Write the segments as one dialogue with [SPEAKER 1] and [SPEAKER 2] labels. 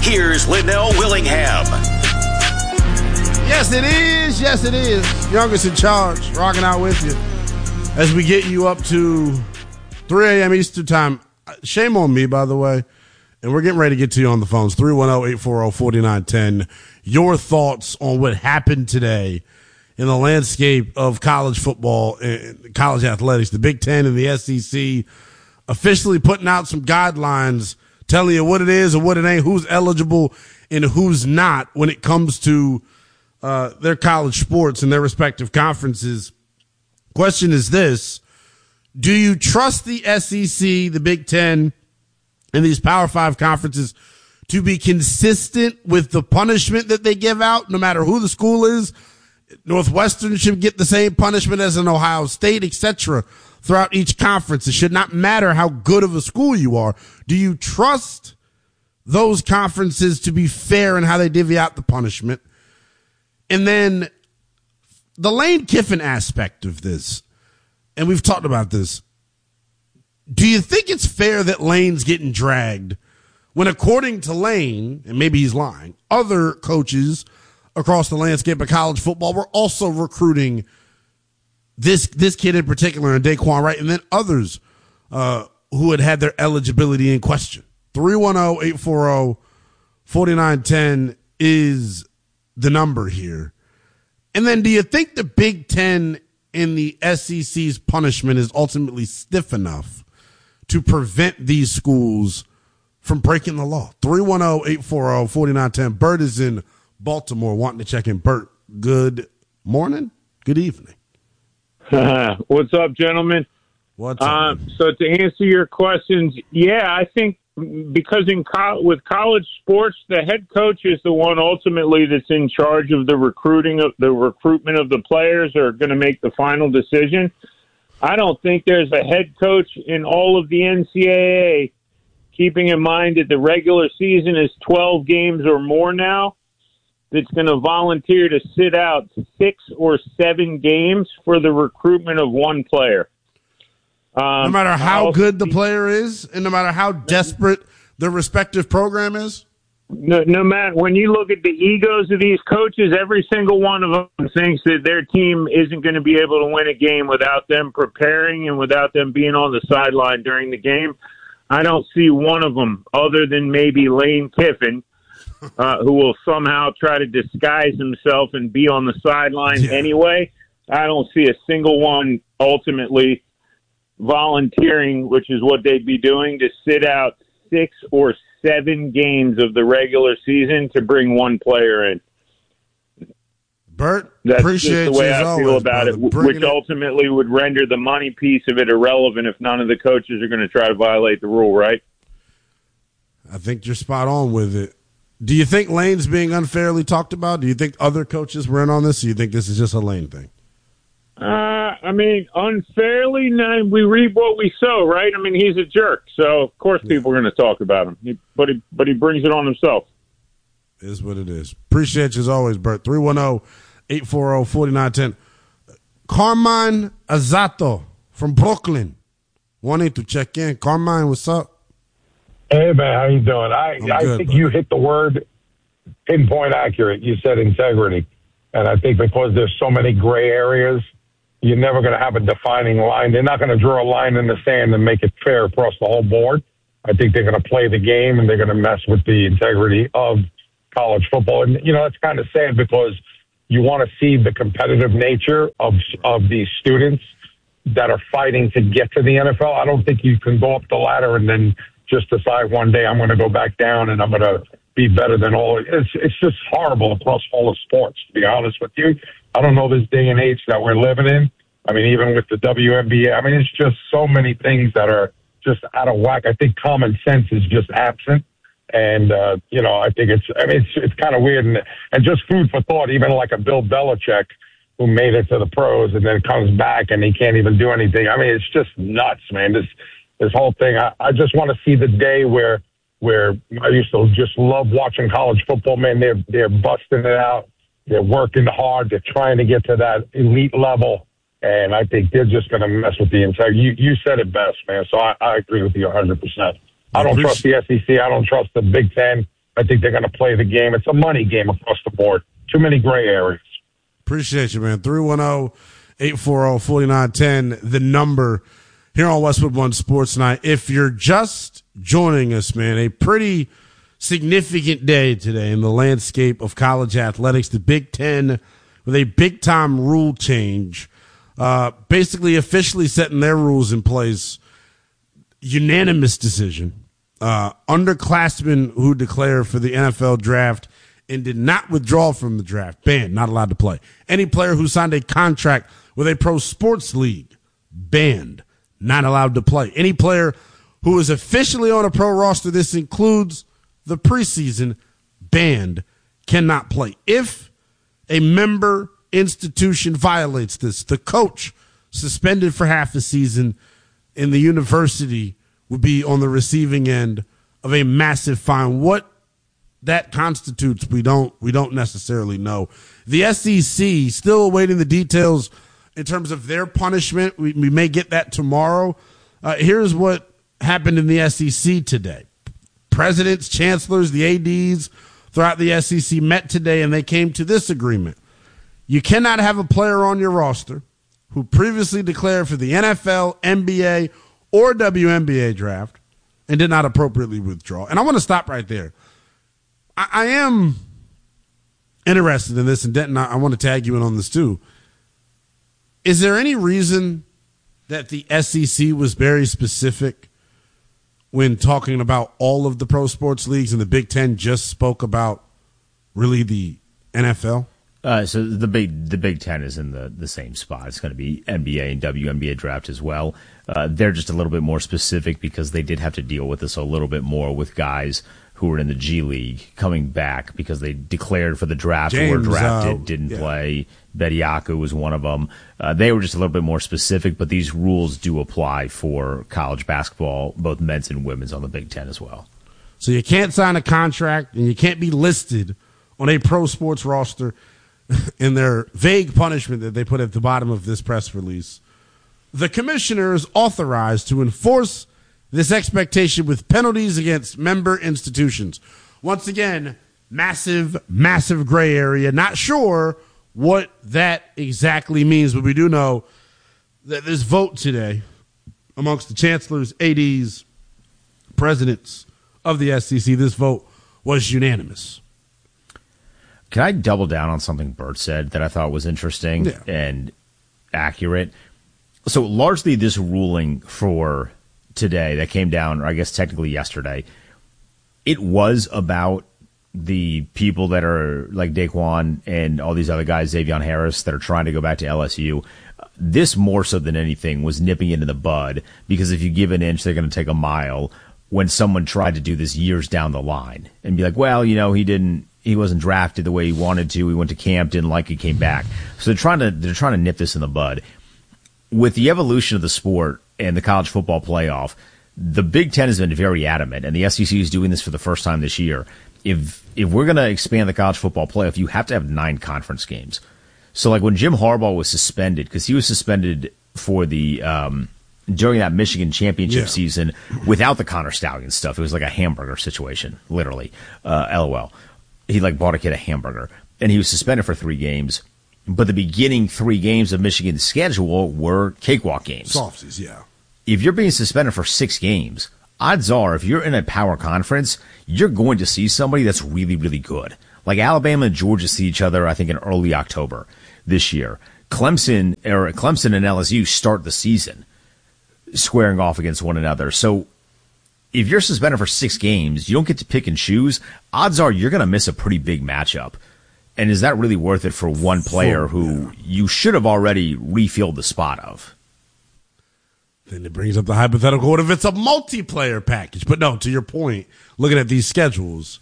[SPEAKER 1] Here's Linnell Willingham.
[SPEAKER 2] Yes, it is. Yes, it is. Youngest in charge, rocking out with you as we get you up to 3 a.m. Eastern time. Shame on me, by the way. And we're getting ready to get to you on the phones. 310-840-4910. Your thoughts on what happened today in the landscape of college football and college athletics. The Big Ten and the SEC officially putting out some guidelines telling you what it is and what it ain't, who's eligible and who's not when it comes to their college sports and their respective conferences. Question is this: do you trust the SEC, the Big Ten, and these Power 5 conferences to be consistent with the punishment that they give out, no matter who the school is? Northwestern should get the same punishment as an Ohio State, etc., throughout each conference. It should not matter how good of a school you are. Do you trust those conferences to be fair in how they divvy out the punishment? And then the Lane Kiffin aspect of this, and we've talked about this. Do you think it's fair that Lane's getting dragged when, according to Lane, and maybe he's lying, other coaches across the landscape of college football were also recruiting this kid in particular, and Daquan Wright, and then others who had their eligibility in question? 310-840-4910 is the number here. And then do you think the Big Ten and the SEC's punishment is ultimately stiff enough to prevent these schools from breaking the law? 310-840-4910. Bert is in Baltimore wanting to check in. Bert, good morning, good evening.
[SPEAKER 3] What's up, gentlemen?
[SPEAKER 2] What's up?
[SPEAKER 3] So to answer your questions, yeah, I think because with college sports, the head coach is the one ultimately that's in charge of the recruitment of the players, are going to make the final decision. I don't think there's a head coach in all of the NCAA, keeping in mind that the regular season is 12 games or more now, that's going to volunteer to sit out 6 or 7 games for the recruitment of one player.
[SPEAKER 2] No matter how good the player is, and no matter how desperate their respective program is?
[SPEAKER 3] No matter, when you look at the egos of these coaches, every single one of them thinks that their team isn't going to be able to win a game without them preparing and without them being on the sideline during the game. I don't see one of them, other than maybe Lane Kiffin, who will somehow try to disguise himself and be on the sideline anyway. I don't see a single one ultimately volunteering, which is what they'd be doing, to sit out 6 or 7 games of the regular season to bring one player in.
[SPEAKER 2] Bert,
[SPEAKER 3] that's
[SPEAKER 2] appreciate
[SPEAKER 3] just the way
[SPEAKER 2] you
[SPEAKER 3] I
[SPEAKER 2] always,
[SPEAKER 3] feel about
[SPEAKER 2] brother.
[SPEAKER 3] it, which ultimately would render the money piece of it irrelevant if none of the coaches are going to try to violate the rule, right?
[SPEAKER 2] I think you're spot on with it. Do you think Lane's being unfairly talked about? Do you think other coaches were in on this, or do you think this is just a Lane thing?
[SPEAKER 3] I mean, unfairly, we reap what we sow, right? I mean, he's a jerk, so of course people are going to talk about him. But he brings it on himself.
[SPEAKER 2] It is what it is. Appreciate you as always, Bert. 310-840-4910. Carmine Azato from Brooklyn wanting to check in. Carmine, what's up?
[SPEAKER 4] Hey, man, how you doing? I think you hit the word pinpoint accurate. You said integrity. And I think because there's so many gray areas, you're never going to have a defining line. They're not going to draw a line in the sand and make it fair across the whole board. I think they're going to play the game, and they're going to mess with the integrity of college football. And, you know, it's kind of sad because you want to see the competitive nature of these students that are fighting to get to the NFL. I don't think you can go up the ladder and then just decide one day I'm going to go back down and I'm going to be better than all. It's just horrible across all of sports, to be honest with you. I don't know this day and age that we're living in. I mean, even with the WNBA, I mean, it's just so many things that are just out of whack. I think common sense is just absent. And, you know, I think it's kind of weird. And just food for thought, even like a Bill Belichick who made it to the pros and then comes back and he can't even do anything. I mean, it's just nuts, man. This whole thing. I just want to see the day where I used to just love watching college football, man. They're busting it out. They're working hard. They're trying to get to that elite level. And I think they're just going to mess with the entire. You said it best, man. So I agree with you 100%. I don't trust the SEC. I don't trust the Big Ten. I think they're going to play the game. It's a money game across the board. Too many gray areas.
[SPEAKER 2] Appreciate you, man. 310-840-4910, the number here on Westwood One Sports Night. If you're just joining us, man, a pretty significant day today in the landscape of college athletics. The Big Ten with a big-time rule change, basically officially setting their rules in place. Unanimous decision. Underclassmen who declared for the NFL draft and did not withdraw from the draft, banned, not allowed to play. Any player who signed a contract with a pro sports league, banned, not allowed to play. Any player who is officially on a pro roster, this includes the preseason, banned, cannot play. If a member institution violates this, the coach suspended for half the season and the university would be on the receiving end of a massive fine. What that constitutes, we don't necessarily know. The SEC still awaiting the details in terms of their punishment. We may get that tomorrow. Here's what happened in the SEC today. Presidents, chancellors, the ADs throughout the SEC met today, and they came to this agreement. You cannot have a player on your roster who previously declared for the NFL, NBA, or WNBA draft and did not appropriately withdraw. And I want to stop right there. I am interested in this, and Denton, I want to tag you in on this too. Is there any reason that the SEC was very specific when talking about all of the pro sports leagues and the Big Ten just spoke about really the NFL?
[SPEAKER 5] So the Big Ten is in the same spot. It's going to be NBA and WNBA draft as well. They're just a little bit more specific because they did have to deal with this a little bit more with guys who were in the G League coming back because they declared for the draft, were drafted, didn't play. Bediako was one of them. They were just a little bit more specific, but these rules do apply for college basketball, both men's and women's, on the Big Ten as well.
[SPEAKER 2] So you can't sign a contract and you can't be listed on a pro sports roster in their vague punishment that they put at the bottom of this press release. The commissioner is authorized to enforce this expectation with penalties against member institutions. Once again, massive gray area. Not sure what that exactly means, but we do know that this vote today amongst the chancellors, ADs, presidents of the SEC, this vote was unanimous.
[SPEAKER 5] Can I double down on something Bert said that I thought was interesting and accurate? So largely this ruling for today that came down, or I guess technically yesterday, it was about the people that are like Daquan and all these other guys, Xavier Harris, that are trying to go back to LSU. This more so than anything was nipping it in the bud, because if you give an inch, they're going to take a mile, when someone tried to do this years down the line and be like, well, you know, he wasn't drafted the way he wanted to. He went to camp, didn't like it, came back. So they're trying to nip this in the bud. With the evolution of the sport and the college football playoff, the Big Ten has been very adamant, and the SEC is doing this for the first time this year. If we're going to expand the college football playoff, you have to have 9 conference games. So like when Jim Harbaugh was suspended, because he was suspended for the during that Michigan championship season without the Connor Stallions stuff. It was like a hamburger situation, literally. LOL. He like bought a kid a hamburger, and he was suspended for 3 games. But the beginning 3 games of Michigan's schedule were cakewalk games.
[SPEAKER 2] Softies, yeah.
[SPEAKER 5] If you're being suspended for 6 games, odds are if you're in a power conference, you're going to see somebody that's really, really good. Like Alabama and Georgia see each other, I think, in early October this year. Clemson and LSU start the season squaring off against one another. So if you're suspended for 6 games, you don't get to pick and choose. Odds are you're going to miss a pretty big matchup. And is that really worth it for one player who you should have already refilled the spot of?
[SPEAKER 2] Then it brings up the hypothetical, what if it's a multiplayer package? But no, to your point, looking at these schedules.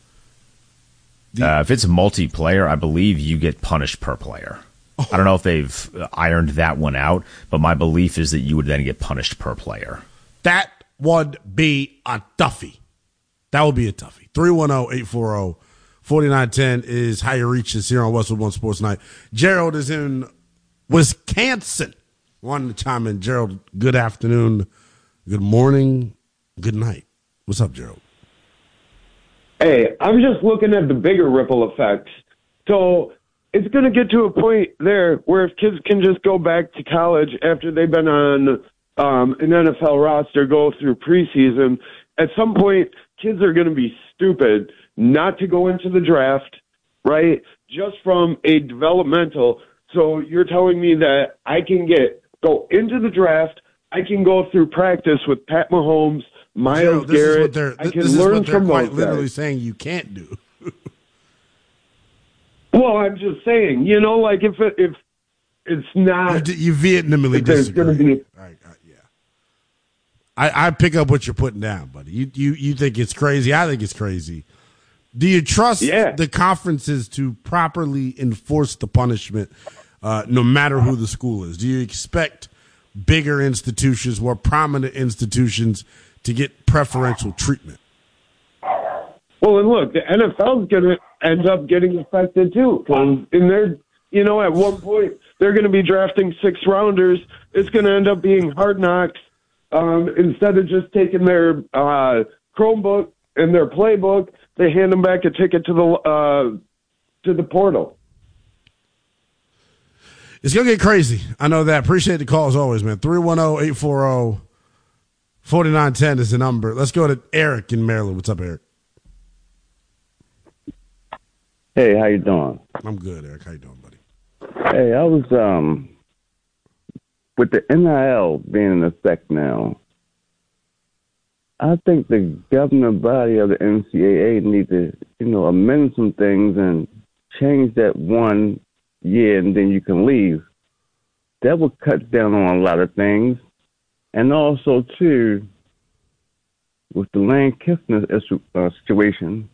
[SPEAKER 5] If it's a multiplayer, I believe you get punished per player. I don't know if they've ironed that one out, but my belief is that you would then get punished per player.
[SPEAKER 2] That would be a toughie. That would be a toughie. 310-840-4910 is how you reach us here on Westwood One Sports Night. Gerald is in Wisconsin. Wanted to chime in. Gerald, good afternoon, good morning, good night. What's up, Gerald?
[SPEAKER 6] Hey, I'm just looking at the bigger ripple effects. So it's going to get to a point there where if kids can just go back to college after they've been on an NFL roster, go through preseason, at some point, kids are going to be stupid not to go into the draft, right? Just from a developmental. So you're telling me that I can go into the draft, I can go through practice with Pat Mahomes, Myles Garrett. I can learn from those guys.
[SPEAKER 2] Literally saying you can't do.
[SPEAKER 6] Well, I'm just saying, like if it's not,
[SPEAKER 2] you vehemently disagree. I pick up what you're putting down, buddy. You think it's crazy. I think it's crazy. Do you trust the conferences to properly enforce the punishment, no matter who the school is? Do you expect bigger institutions, more prominent institutions, to get preferential treatment?
[SPEAKER 6] Well, and look, the NFL is going to end up getting affected too. And they're, at one point, they're going to be drafting 6-rounders. It's going to end up being Hard Knocks. Instead of just taking their Chromebook and their playbook, they hand them back a ticket to the portal.
[SPEAKER 2] It's going to get crazy. I know that. Appreciate the call as always, man. 310-840-4910 is the number. Let's go to Eric in Maryland. What's up, Eric?
[SPEAKER 7] Hey, how you doing?
[SPEAKER 2] I'm good, Eric. How you doing, buddy?
[SPEAKER 7] Hey, I was with the NIL being in effect now, I think the governing body of the NCAA need to, amend some things and change that 1 year and then you can leave. That would cut down on a lot of things. And also, too, with the Lane Kiffin situation,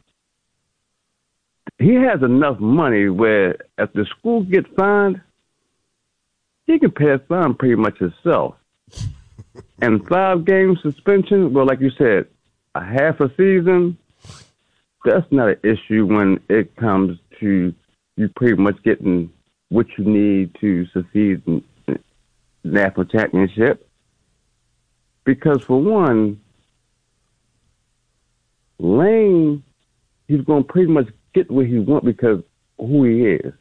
[SPEAKER 7] he has enough money where if the school gets fined, he can pay a fine pretty much himself. And 5-game suspension, well, like you said, a half a season, that's not an issue when it comes to you pretty much getting what you need to succeed in the national championship. Because for one, Lane, he's going to pretty much get what he wants because of who he is.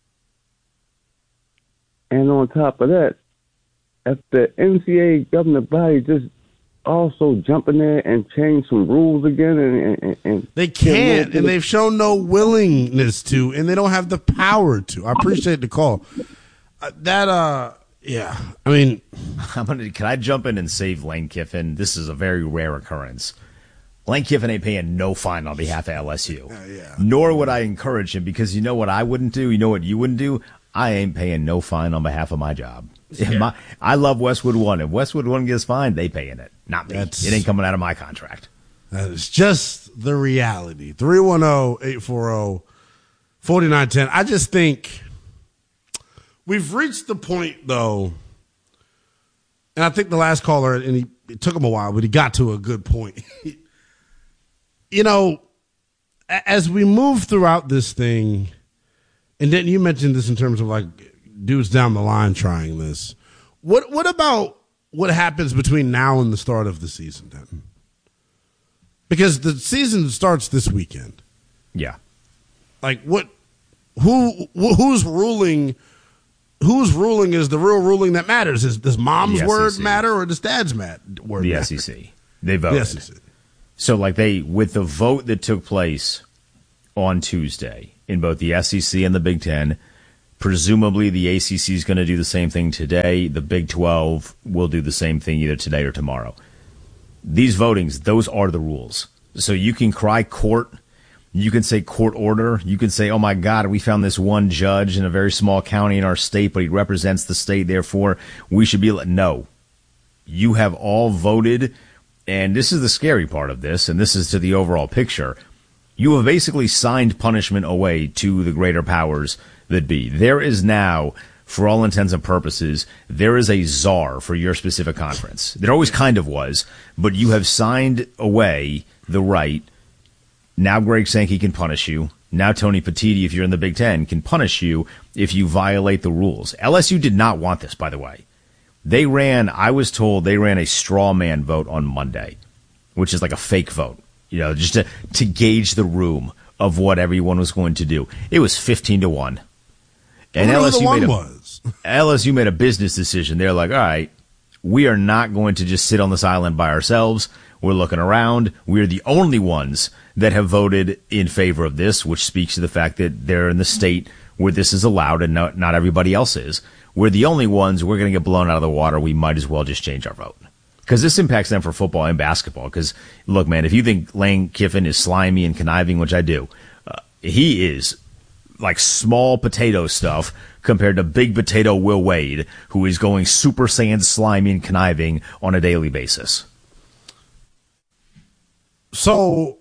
[SPEAKER 7] And on top of that, if the NCAA governing body just also jump in there and change some rules again, and
[SPEAKER 2] they can't, and they've shown no willingness to, and they don't have the power to. I appreciate the call. Yeah, I mean,
[SPEAKER 5] can I jump in and save Lane Kiffin? This is a very rare occurrence. Lane Kiffin ain't paying no fine on behalf of LSU.
[SPEAKER 2] Yeah.
[SPEAKER 5] Nor would I encourage him, because you know what I wouldn't do? You know what you wouldn't do? I ain't paying no fine on behalf of my job. Yeah. I love Westwood One. If Westwood One gets fined, they paying it, not me. It ain't coming out of my contract.
[SPEAKER 2] That is just the reality. 310-840-4910. I just think we've reached the point, though, and I think the last caller, and it took him a while, but he got to a good point. As we move throughout this thing, and then you mentioned this in terms of like dudes down the line trying this. What about what happens between now and the start of the season then? Because the season starts this weekend.
[SPEAKER 5] Yeah.
[SPEAKER 2] Like who's ruling? Whose ruling is the real ruling that matters? Does mom's word matter or does dad's word matter?
[SPEAKER 5] The SEC. They voted.
[SPEAKER 2] The SEC.
[SPEAKER 5] So with the vote that took place on Tuesday in both the SEC and the Big Ten, presumably the ACC is going to do the same thing today. The Big 12 will do the same thing either today or tomorrow. These votings, those are the rules. So you can cry court. You can say court order. You can say, oh, my God, we found this one judge in a very small county in our state, but he represents the state. Therefore, we should be no. You have all voted. And this is the scary part of this, and this is to the overall picture. You have basically signed punishment away to the greater powers that be. There is now, for all intents and purposes, there is a czar for your specific conference. There always kind of was, but you have signed away the right. Now Greg Sankey can punish you. Now Tony Petitti, if you're in the Big Ten, can punish you if you violate the rules. LSU did not want this, by the way. I was told they ran a straw man vote on Monday, which is like a fake vote. just to gauge the room of what everyone was going to do. It was 15-1. And LSU made a business decision. They're like, all right, we are not going to just sit on this island by ourselves. We're looking around. We're the only ones that have voted in favor of this, which speaks to the fact that they're in the state where this is allowed and not everybody else is. We're the only ones. We're going to get blown out of the water. We might as well just change our vote. Because this impacts them for football and basketball. Because, look, man, if you think Lane Kiffin is slimy and conniving, which I do, he is like small potato stuff compared to big potato Will Wade, who is going Super Saiyan slimy and conniving on a daily basis.
[SPEAKER 2] So,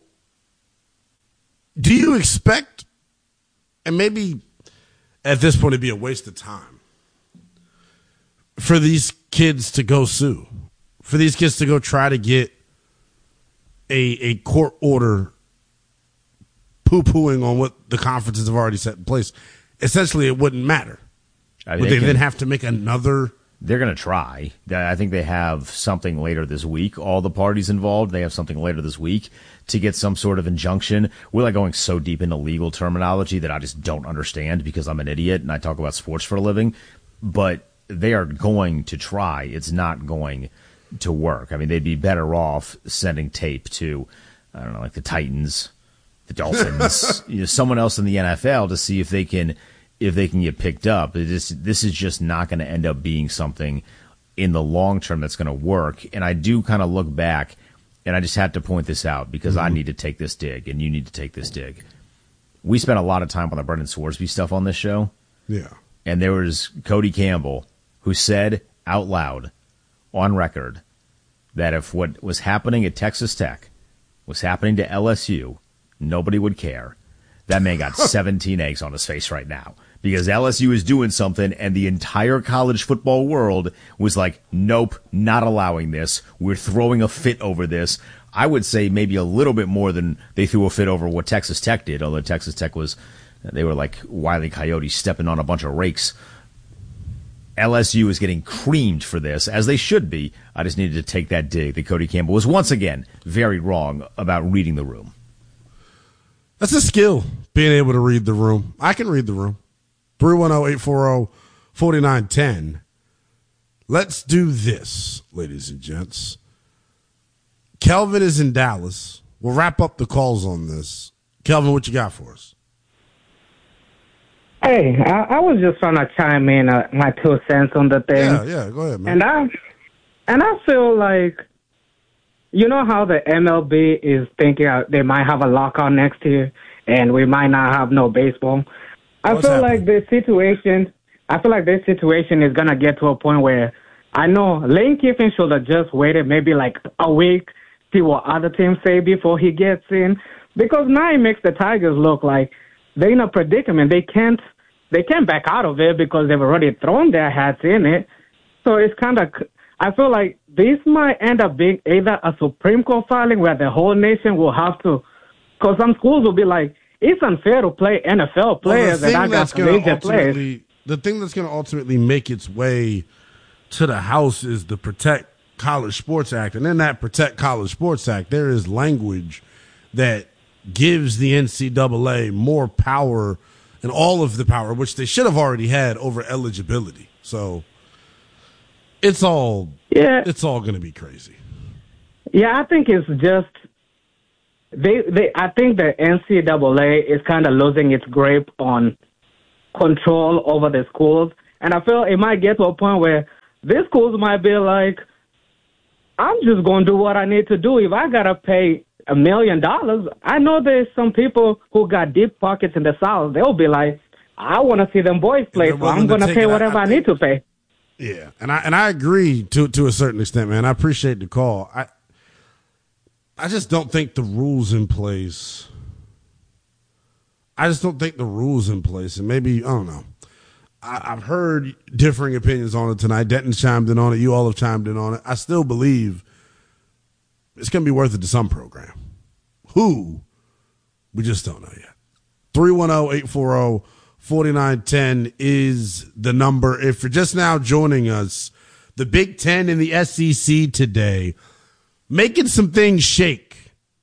[SPEAKER 2] do you expect, and maybe at this point it'd be a waste of time, for these kids to go sue? For these kids to go try to get a court order poo-pooing on what the conferences have already set in place? Essentially, it wouldn't matter. Would they then have to make another?
[SPEAKER 5] They're going to try. I think they have something later this week. All the parties involved, they have something later this week to get some sort of injunction. We're like going so deep into legal terminology that I just don't understand because I'm an idiot and I talk about sports for a living. But they are going to try. It's not going to work. I mean, they'd be better off sending tape to, I don't know, like the Titans, the Dolphins, someone else in the NFL to see if they can get picked up. This is just not going to end up being something in the long term that's going to work. And I do kind of look back, and I just have to point this out because I need to take this dig, and you need to take this dig. We spent a lot of time on the Brendan Swarsby stuff on this show.
[SPEAKER 2] Yeah.
[SPEAKER 5] And there was Cody Campbell who said out loud on record that if what was happening at Texas Tech was happening to LSU, nobody would care. That man got 17 eggs on his face right now because LSU is doing something and the entire college football world was like, nope, not allowing this. We're throwing a fit over this. I would say maybe a little bit more than they threw a fit over what Texas Tech did, although Texas Tech they were like Wile E. Coyote stepping on a bunch of rakes. LSU is getting creamed for this, as they should be. I just needed to take that dig that Cody Campbell was once again very wrong about reading the room.
[SPEAKER 2] That's a skill, being able to read the room. I can read the room. 310-840-4910. Let's do this, ladies and gents. Kelvin is in Dallas. We'll wrap up the calls on this. Kelvin, what you got for us?
[SPEAKER 8] Hey, I was just trying to chime in my 2 cents on the thing.
[SPEAKER 2] Yeah, go ahead, man.
[SPEAKER 8] And I feel like, you know how the MLB is thinking they might have a lockout next year and we might not have no baseball. I feel like this situation is going to get to a point where I know Lane Kiffin should have just waited maybe like a week, see what other teams say before he gets in. Because now it makes the Tigers look like they're in a predicament. They can't back out of it because they've already thrown their hats in it. So it's kind of, I feel like this might end up being either a Supreme Court filing where the whole nation will have to, because some schools will be like, it's unfair to play NFL players and I got collegiate players.
[SPEAKER 2] The thing that's going to ultimately make its way to the House is the Protect College Sports Act. And in that Protect College Sports Act, there is language that gives the NCAA more power and all of the power, which they should have already had, over eligibility. So it's all going to be crazy.
[SPEAKER 8] Yeah, I think it's just I think the NCAA is kind of losing its grip on control over the schools, and I feel it might get to a point where these schools might be like, I'm just going to do what I need to do. If I got to pay $1 million, I know there's some people who got deep pockets in the South. They'll be like, I want to see them boys play, so I'm going to pay whatever I need to pay.
[SPEAKER 2] Yeah, and I agree to a certain extent, man. I appreciate the call. I just don't think the rules in place. And maybe, I don't know. I've heard differing opinions on it tonight. Denton's chimed in on it. You all have chimed in on it. I still believe it's going to be worth it to some program. Who? We just don't know yet. 310-840-4910 is the number. If you're just now joining us, the Big Ten and the SEC today making some things shake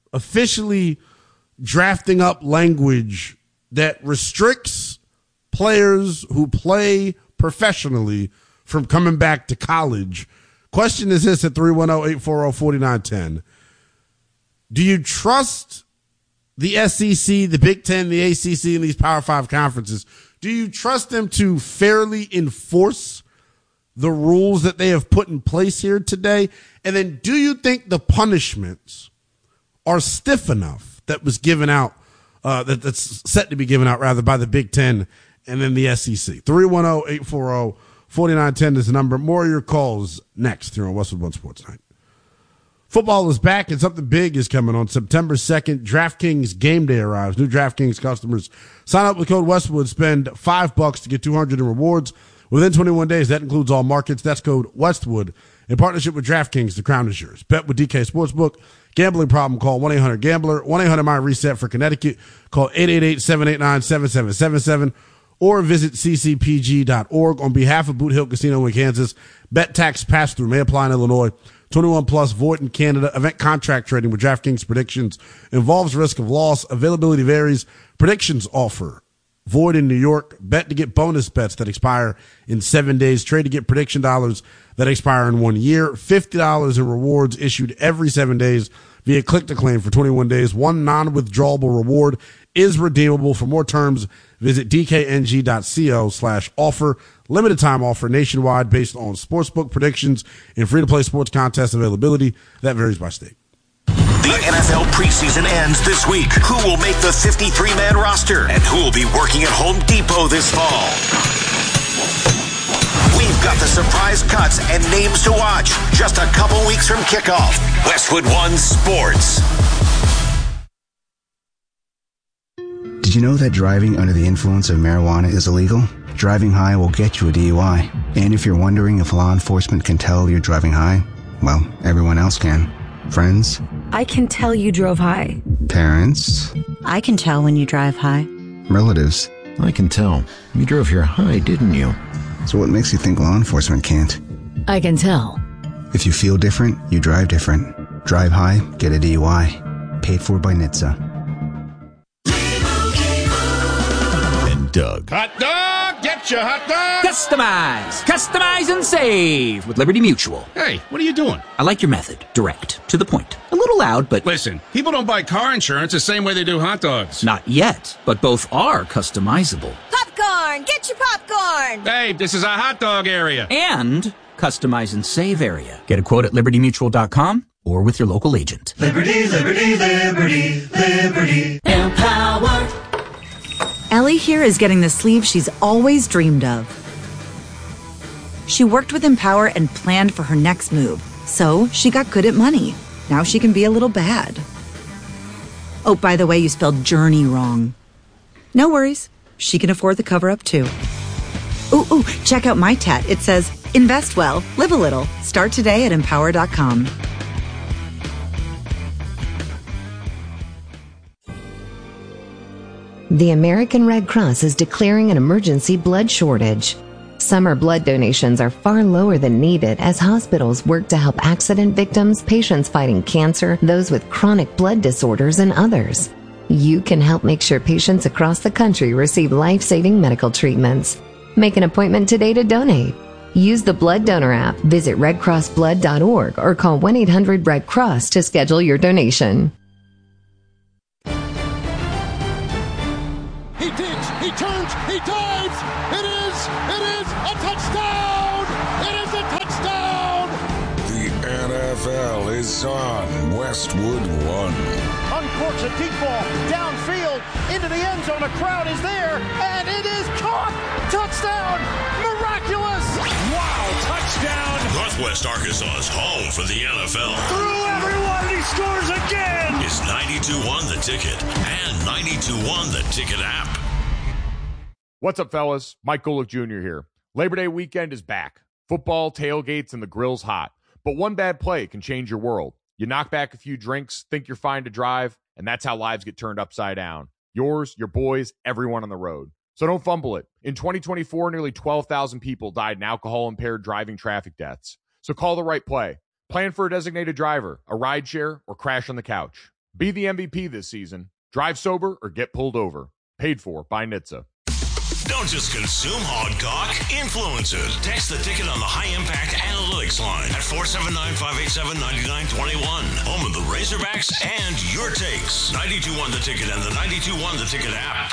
[SPEAKER 2] officially drafting up language that restricts players who play professionally from coming back to college. Question is this at 310-840-4910. Do you trust the SEC, the Big Ten, the ACC, and these Power 5 conferences? Do you trust them to fairly enforce the rules that they have put in place here today? And then do you think the punishments are stiff enough that was given out, that's set to be given out rather by the Big Ten and then the SEC? 310-840-4910 is the number. More of your calls next here on Westwood One Sports Night. Football is back and something big is coming on September 2nd. DraftKings Game Day arrives. New DraftKings customers sign up with code Westwood, spend $5 to get $200 in rewards within 21 days. That includes all markets. That's code Westwood. In partnership with DraftKings, the crown is yours. Bet with DK Sportsbook. Gambling problem, call 1-800-GAMBLER. 1-800-MY-RESET for Connecticut. Call 888-789-7777 or visit ccpg.org. On behalf of Boot Hill Casino in Kansas, bet tax pass-through may apply in Illinois. 21 plus, void in Canada. Event contract trading with DraftKings predictions involves risk of loss. Availability varies. Predictions offer void in New York. Bet to get bonus bets that expire in 7 days. Trade to get prediction dollars that expire in 1 year. $50 in rewards issued every 7 days via click to claim for 21 days. One non-withdrawable reward is redeemable. For more terms, visit dkng.co/offer. Limited time offer nationwide based on sportsbook predictions and free-to-play sports contest availability. That varies by state.
[SPEAKER 1] The NFL preseason ends this week. Who will make the 53-man roster? And who will be working at Home Depot this fall? We've got the surprise cuts and names to watch. Just a couple weeks from kickoff. Westwood One Sports.
[SPEAKER 9] Did you know that driving under the influence of marijuana is illegal? Driving high will get you a DUI. And if you're wondering if law enforcement can tell you're driving high, well, everyone else can. Friends?
[SPEAKER 10] I can tell you drove high.
[SPEAKER 9] Parents?
[SPEAKER 10] I can tell when you drive high.
[SPEAKER 9] Relatives?
[SPEAKER 11] I can tell. You drove here high, didn't you?
[SPEAKER 9] So what makes you think law enforcement can't?
[SPEAKER 10] I can tell.
[SPEAKER 9] If you feel different, you drive different. Drive high, get a DUI. Paid for by NHTSA.
[SPEAKER 11] And Doug.
[SPEAKER 12] Hot dog! Get your hot dog!
[SPEAKER 13] Customize and save with Liberty Mutual.
[SPEAKER 12] Hey, what are you doing?
[SPEAKER 13] I like your method. Direct. To the point. A little loud, but...
[SPEAKER 12] Listen, people don't buy car insurance the same way they do hot dogs.
[SPEAKER 13] Not yet, but both are customizable.
[SPEAKER 14] Popcorn! Get your popcorn!
[SPEAKER 12] Hey, this is a hot dog area.
[SPEAKER 13] And customize and save area. Get a quote at libertymutual.com or with your local agent.
[SPEAKER 15] Liberty, liberty, liberty, liberty. Empower.
[SPEAKER 10] Ellie here is getting the sleeve she's always dreamed of. She worked with Empower and planned for her next move, so she got good at money. Now she can be a little bad. Oh, by the way, you spelled journey wrong. No worries. She can afford the cover-up, too. Ooh, check out my tat. It says, invest well, live a little. Start today at empower.com.
[SPEAKER 16] The American Red Cross is declaring an emergency blood shortage. Summer blood donations are far lower than needed as hospitals work to help accident victims, patients fighting cancer, those with chronic blood disorders, and others. You can help make sure patients across the country receive life-saving medical treatments. Make an appointment today to donate. Use the Blood Donor app, visit redcrossblood.org, or call 1-800-RED-CROSS to schedule your donation.
[SPEAKER 15] He digs, he turns, he dives. It is a touchdown. It is a touchdown.
[SPEAKER 17] The NFL is on Westwood One.
[SPEAKER 18] Uncorks a deep ball downfield into the end zone. A crowd is there, and it is caught. Touchdown! Miraculous!
[SPEAKER 1] Wow, touchdown! Northwest Arkansas's home for the NFL.
[SPEAKER 18] Through everyone, he scores again!
[SPEAKER 1] Is 92.1 The Ticket and 92.1 The Ticket app.
[SPEAKER 19] What's up, fellas? Mike Golick Jr. here. Labor Day weekend is back. Football, tailgates, and the grill's hot. But one bad play can change your world. You knock back a few drinks, think you're fine to drive, and that's how lives get turned upside down. Yours, your boys, everyone on the road. So don't fumble it. In 2024, nearly 12,000 people died in alcohol-impaired driving traffic deaths. So call the right play. Plan for a designated driver, a rideshare, or crash on the couch. Be the MVP this season. Drive sober or get pulled over. Paid for by NHTSA.
[SPEAKER 1] Don't just consume hog talk, influence it. Text the ticket on the High Impact Analytics line at 479-587-9921. Home of the Razorbacks and your takes. 92.1 The Ticket and the 92.1 The Ticket app.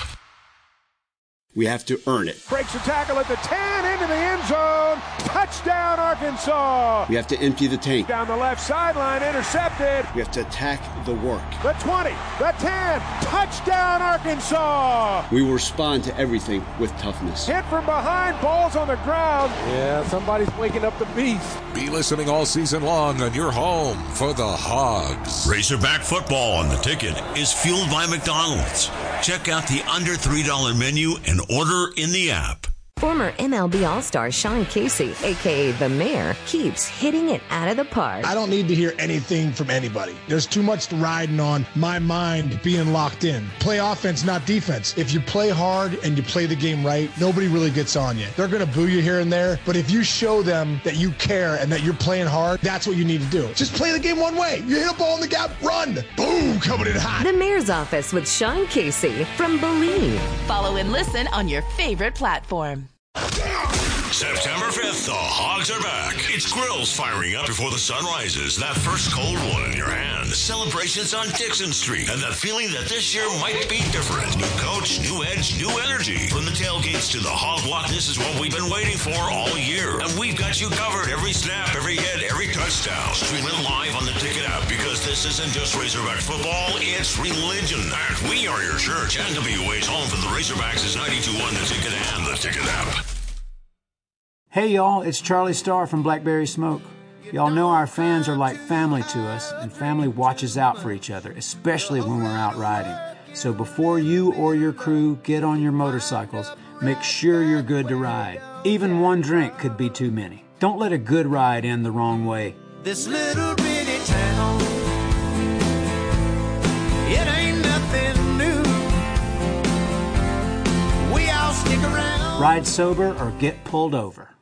[SPEAKER 20] We have to earn it.
[SPEAKER 15] Breaks a tackle at the 10, into the end zone. Touchdown, Arkansas.
[SPEAKER 20] We have to empty the tank.
[SPEAKER 15] Down the left sideline, intercepted.
[SPEAKER 20] We have to attack the work.
[SPEAKER 15] The 20, the 10, touchdown, Arkansas.
[SPEAKER 20] We will respond to everything with toughness.
[SPEAKER 15] Hit from behind, balls on the ground. Yeah, somebody's waking up the beast.
[SPEAKER 17] Be listening all season long on your home for the Hogs.
[SPEAKER 1] Razorback football on The Ticket is fueled by McDonald's. Check out the under $3 menu and order in the app.
[SPEAKER 16] Former MLB All-Star Sean Casey, a.k.a. The Mayor, keeps hitting it out of the park.
[SPEAKER 21] I don't need to hear anything from anybody. There's too much riding on my mind being locked in. Play offense, not defense. If you play hard and you play the game right, nobody really gets on you. They're going to boo you here and there, but if you show them that you care and that you're playing hard, that's what you need to do. Just play the game one way. You hit a ball in the gap, run. Boom, coming in hot.
[SPEAKER 16] The Mayor's Office with Sean Casey from Believe.
[SPEAKER 22] Follow and listen on your favorite platform.
[SPEAKER 1] September 5th, the Hogs are back. It's grills firing up before the sun rises. That first cold one in your hand. Celebrations on Dixon Street. And that feeling that this year might be different. New coach, new edge, new energy. From the tailgates to the Hog Block, this is what we've been waiting for all year. And we've got you covered. Every snap, every hit, every touchdown. Stream it live on the Ticket app because this isn't just Razorback football, it's religion. And we are your church. NWA's home for the Razorbacks is 92.1 The Ticket and the Ticket app.
[SPEAKER 23] Hey y'all, it's Charlie Starr from Blackberry Smoke. Y'all know our fans are like family to us, and family watches out for each other, especially when we're out riding. So before you or your crew get on your motorcycles, make sure you're good to ride. Even one drink could be too many. Don't let a good ride end the wrong way.
[SPEAKER 24] This little bitty town, it ain't nothing new. We all stick around.
[SPEAKER 23] Ride sober or get pulled over.